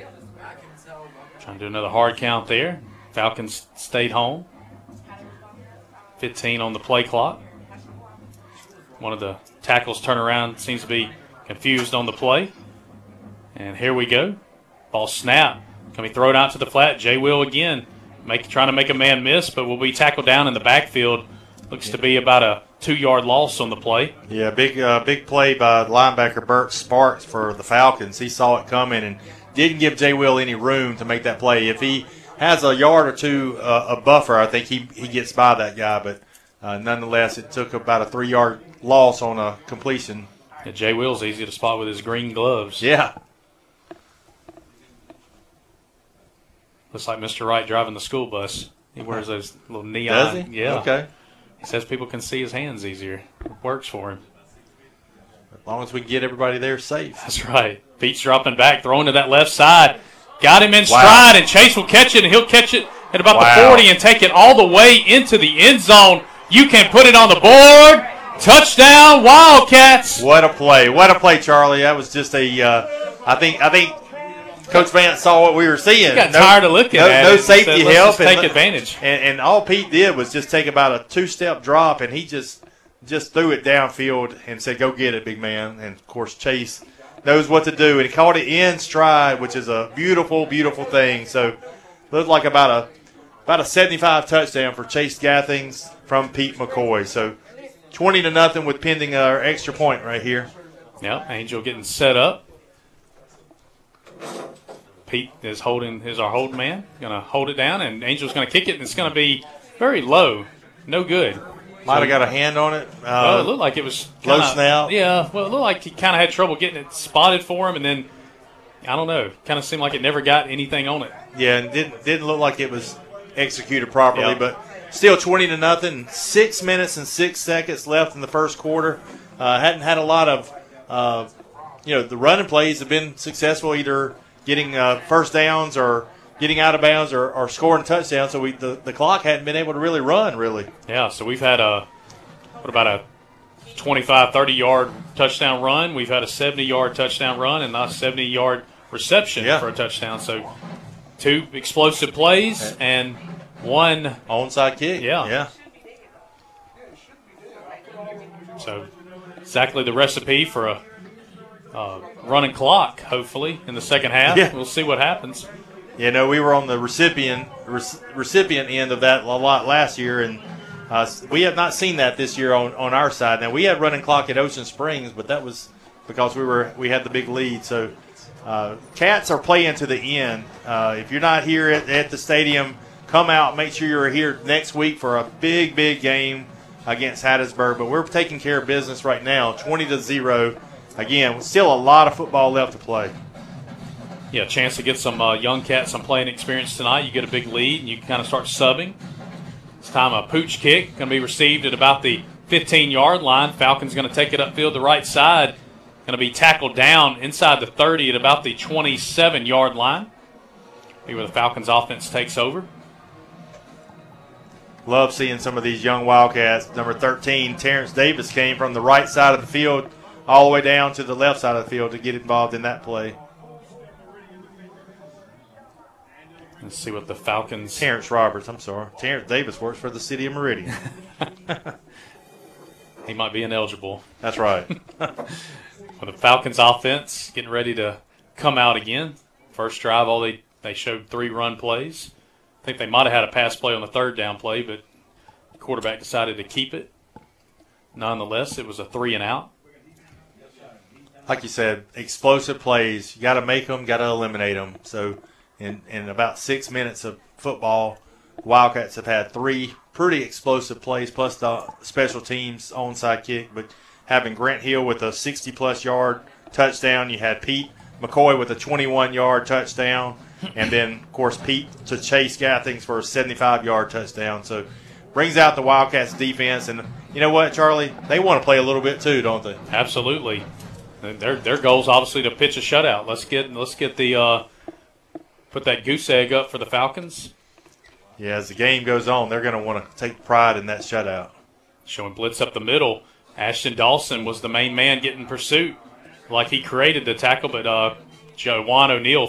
Trying to do another hard count there. Falcons stayed home. 15 on the play clock. One of the tackles turn around, seems to be confused on the play. And here we go. Ball snap. Can be thrown out to the flat. Jay Will again trying to make a man miss, but will be tackled down in the backfield. Looks to be about a 2-yard loss on the play. Yeah, big play by linebacker Bert Sparks for the Falcons. He saw it coming and didn't give Jay Will any room to make that play. If he has a yard or two a buffer, I think he gets by that guy. But nonetheless, it took about a 3-yard loss on a completion. Yeah, Jay Will's easy to spot with his green gloves. Yeah. Looks like Mr. Wright driving the school bus. He wears those little neon. Does he? Yeah. Okay. He says people can see his hands easier. It works for him. As long as we can get everybody there safe. That's right. Pete's dropping back, throwing to that left side. Got him in stride, and Chase will catch it, and he'll catch it at about the 40 and take it all the way into the end zone. You can put it on the board. Touchdown, Wildcats. What a play. What a play, Charlie. That was just I think Coach Vance saw what we were seeing. He got tired of looking at it. No safety help. Take advantage. And all Pete did was just take about a 2-step drop, and he just threw it downfield and said, go get it, big man. And, of course, Chase knows what to do. And he caught it in stride, which is a beautiful, beautiful thing. So looked like about a 75 touchdown for Chase Gathings from Pete McCoy. So 20-0 with pending our extra point right here. Yep, Angel getting set up. Pete is our hold man. Going to hold it down, and Angel's going to kick it, and it's going to be very low. No good. Might have got a hand on it. Well, it looked like it was low snout. Yeah, well, it looked like he kind of had trouble getting it spotted for him, and then, I don't know, kind of seemed like it never got anything on it. Yeah, and didn't look like it was executed properly, but still 20-0. 6 minutes and 6 seconds left in the first quarter. Hadn't had a lot of, the running plays have been successful, either getting first downs or getting out of bounds or scoring touchdowns. So the clock hadn't been able to really run, really. Yeah, so we've had about a 25, 30-yard touchdown run. We've had a 70-yard touchdown run and not a 70-yard reception for a touchdown. So 2 explosive plays and 1 onside kick. Yeah. So exactly the recipe for a running clock, hopefully, in the second half. Yeah. We'll see what happens. We were on the recipient end of that a lot last year, and we have not seen that this year on our side. Now, we had running clock at Ocean Springs, but that was because we had the big lead. So Cats are playing to the end. If you're not here at the stadium, come out. Make sure you're here next week for a big, big game against Hattiesburg. But we're taking care of business right now, 20-0. Again, still a lot of football left to play. Yeah, chance to get some young cats some playing experience tonight. You get a big lead, and you can kind of start subbing. This time a pooch kick going to be received at about the 15-yard line. Falcons going to take it upfield the right side. Going to be tackled down inside the 30 at about the 27-yard line. Be where the Falcons offense takes over. Love seeing some of these young Wildcats. Number 13, Terrence Davis, came from the right side of the field all the way down to the left side of the field to get involved in that play. Let's see what the Falcons... Terrence Roberts, I'm sorry. Terrence Davis works for the city of Meridian. He might be ineligible. That's right. Well, the Falcons offense getting ready to come out again. First drive, they showed 3 run plays. I think they might have had a pass play on the third down play, but the quarterback decided to keep it. Nonetheless, it was a 3-and-out. Like you said, explosive plays. You got to make them, got to eliminate them. So in about 6 minutes of football, Wildcats have had 3 pretty explosive plays, plus the special teams onside kick. But having Grant Hill with a 60-plus yard touchdown, you had Pete McCoy with a 21-yard touchdown, and then, of course, Pete to Chase Gathings for a 75-yard touchdown. So brings out the Wildcats defense. And you know what, Charlie? They want to play a little bit too, don't they? Absolutely. Their goal is obviously to pitch a shutout. Let's get the put that goose egg up for the Falcons. Yeah, as the game goes on, they're going to want to take pride in that shutout. Showing blitz up the middle. Ashton Dawson was the main man getting pursuit, like he created the tackle, but Juwan O'Neal